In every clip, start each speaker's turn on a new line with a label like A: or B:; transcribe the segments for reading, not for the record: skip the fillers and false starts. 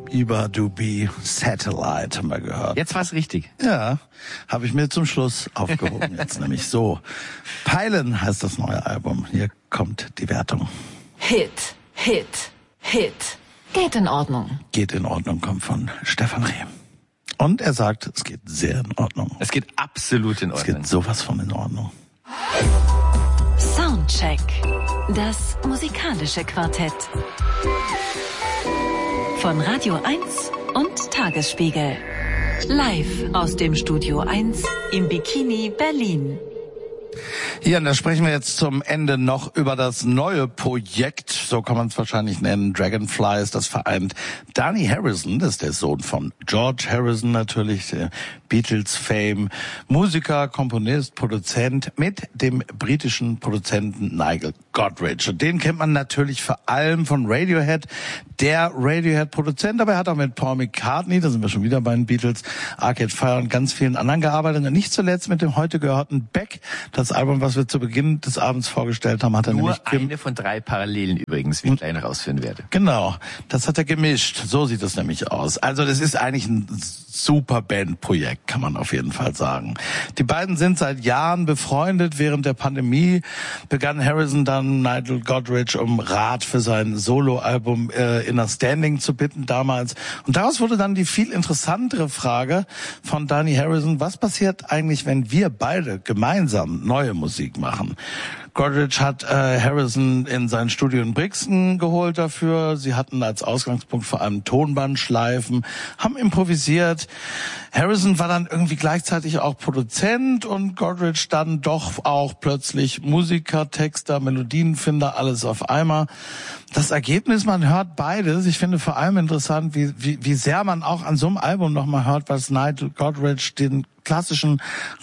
A: Iba Dubi Satellite haben wir gehört.
B: Jetzt war's richtig.
A: Ja, habe ich mir zum Schluss aufgehoben. Jetzt nämlich so. Peilen heißt das neue Album. Hier kommt die Wertung.
C: Hit, Hit, Hit. Geht in Ordnung.
A: Geht in Ordnung, kommt von Stefan Rehm. Und er sagt, es geht sehr in Ordnung.
B: Es geht absolut in Ordnung.
A: Es geht sowas von in Ordnung.
C: Soundcheck. Das musikalische Quartett. Von Radio 1 und Tagesspiegel. Live aus dem Studio 1 im Bikini Berlin.
A: Ja, und da sprechen wir jetzt zum Ende noch über das neue Projekt, so kann man es wahrscheinlich nennen, Dragonflies. Das vereint Dhani Harrison, das ist der Sohn von George Harrison natürlich, der Beatles-Fame, Musiker, Komponist, Produzent, mit dem britischen Produzenten Nigel Godrich. Und den kennt man natürlich vor allem von Radiohead, der Radiohead-Produzent, aber er hat auch mit Paul McCartney, da sind wir schon wieder bei den Beatles, Arcade Fire und ganz vielen anderen gearbeitet. Und nicht zuletzt mit dem heute gehörten Beck. Das Album, was wir zu Beginn des Abends vorgestellt haben, hat er
B: nur
A: nämlich
B: eine von 3 Parallelen übrigens, wie ich gleich noch ausführen werde.
A: Genau, das hat er gemischt. So sieht es nämlich aus. Also das ist eigentlich ein super Bandprojekt, kann man auf jeden Fall sagen. Die beiden sind seit Jahren befreundet. Während der Pandemie begann Harrison dann Nigel Godrich um Rat für sein Soloalbum Inner Standing zu bitten damals. Und daraus wurde dann die viel interessantere Frage von Dhani Harrison: Was passiert eigentlich, wenn wir beide gemeinsam neue Musik machen? Godrich hat Harrison in sein Studio in Brixton geholt dafür. Sie hatten als Ausgangspunkt vor allem Tonbandschleifen, haben improvisiert. Harrison war dann irgendwie gleichzeitig auch Produzent und Godrich dann doch auch plötzlich Musiker, Texter, Melodienfinder, alles auf einmal. Das Ergebnis, man hört beides. Ich finde vor allem interessant, wie sehr man auch an so einem Album nochmal hört, was Nigel Godrich den klassischen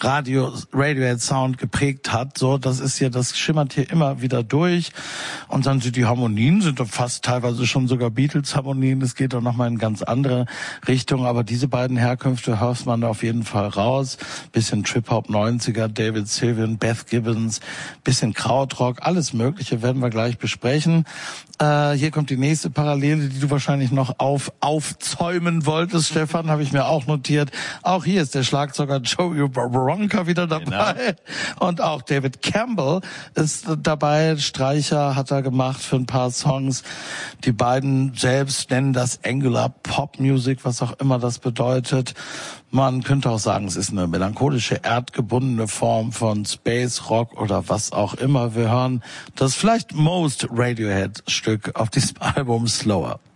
A: Radiohead-Sound geprägt hat. So, das ist hier, das schimmert hier immer wieder durch. Und dann sind die Harmonien, sind doch fast teilweise schon sogar Beatles-Harmonien. Es geht doch nochmal in ganz andere Richtung. Aber diese beiden Herkünfte hört man da auf jeden Fall raus. Bisschen Trip-Hop 90er, David Sylvian, Beth Gibbons, bisschen Krautrock, alles Mögliche werden wir gleich besprechen. Hier kommt die nächste Parallele, die du wahrscheinlich noch aufzäumen wolltest, Stefan, habe ich mir auch notiert. Auch hier ist der Schlagzeuger Joey Waronker wieder dabei. Genau. Und auch David Campbell ist dabei. Streicher hat er gemacht für ein paar Songs. Die beiden selbst nennen das Angular Pop Music, was auch immer das bedeutet. Man könnte auch sagen, es ist eine melancholische, erdgebundene Form von Space Rock oder was auch immer. Wir hören das vielleicht most Radiohead-Stück auf diesem Album, Slower.